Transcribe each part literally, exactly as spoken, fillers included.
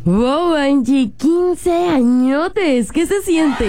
Wow, Angie, quince añotes, ¿qué se siente?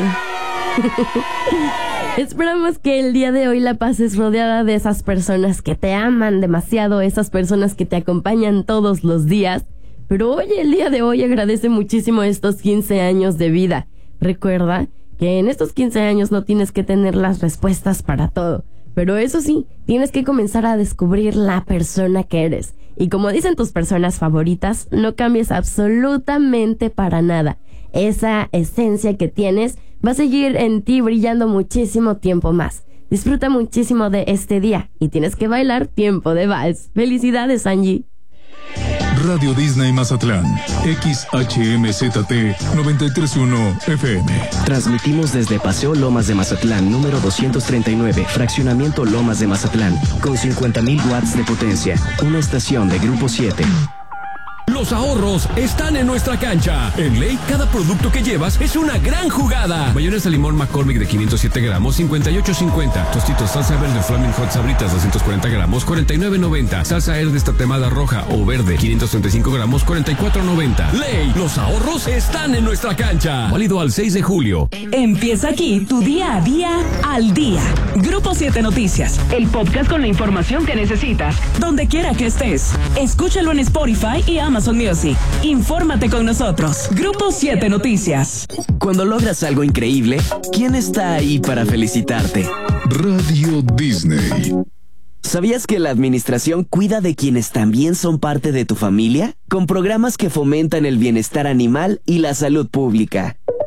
Esperamos que el día de hoy la pases rodeada de esas personas que te aman demasiado, esas personas que te acompañan todos los días. Pero hoy, el día de hoy, agradece muchísimo estos quince años de vida. Recuerda que en estos quince años no tienes que tener las respuestas para todo. Pero eso sí, tienes que comenzar a descubrir la persona que eres. Y como dicen tus personas favoritas, no cambies absolutamente para nada. Esa esencia que tienes va a seguir en ti brillando muchísimo tiempo más. Disfruta muchísimo de este día y tienes que bailar tiempo de vals. ¡Felicidades, Angie! Radio Disney Mazatlán, X H M Z T noventa y tres punto uno F M. Transmitimos desde Paseo Lomas de Mazatlán, número doscientos treinta y nueve, Fraccionamiento Lomas de Mazatlán, con cincuenta mil watts de potencia, una estación de Grupo siete. Los ahorros están en nuestra cancha. En Ley, cada producto que llevas es una gran jugada. Mayonesa limón McCormick de quinientos siete gramos, cincuenta y ocho cincuenta. Tostitos salsa verde Flaming Hot Sabritas, doscientos cuarenta gramos, cuarenta y nueve noventa. Salsa Air destatemada roja o verde, quinientos treinta y cinco gramos, cuarenta y cuatro noventa. Ley, los ahorros están en nuestra cancha. Válido al seis de julio. Empieza aquí tu día a día al día. Grupo siete Noticias, el podcast con la información que necesitas, donde quiera que estés. Escúchalo en Spotify y Amazon Music. Infórmate con nosotros. Grupo siete Noticias. Cuando logras algo increíble, ¿quién está ahí para felicitarte? Radio Disney. ¿Sabías que la administración cuida de quienes también son parte de tu familia? Con programas que fomentan el bienestar animal y la salud pública.